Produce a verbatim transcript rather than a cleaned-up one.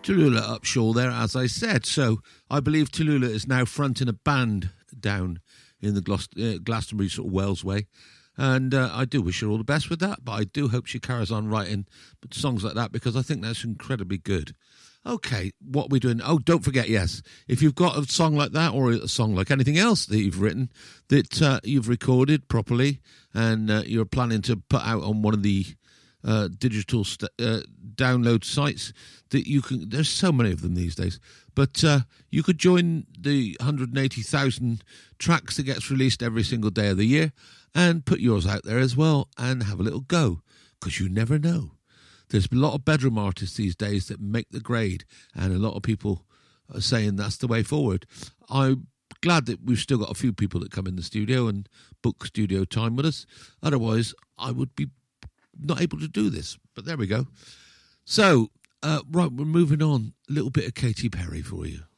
Tallulah Upshaw there, as I said. So I believe Tallulah is now fronting a band down in the Glos- uh, Glastonbury sort of Wales way. And uh, I do wish her all the best with that, but I do hope she carries on writing songs like that because I think that's incredibly good. Okay, what are we doing? Oh, don't forget, yes, if you've got a song like that or a song like anything else that you've written that uh, you've recorded properly and uh, you're planning to put out on one of the uh, digital st- uh, download sites that you can, there's so many of them these days, but uh, you could join the one hundred eighty thousand tracks that gets released every single day of the year and put yours out there as well and have a little go because you never know. There's a lot of bedroom artists these days that make the grade, and a lot of people are saying that's the way forward. I'm glad that we've still got a few people that come in the studio and book studio time with us. Otherwise, I would be not able to do this. But there we go. So, uh, right, we're moving on. A little bit of Katy Perry for you.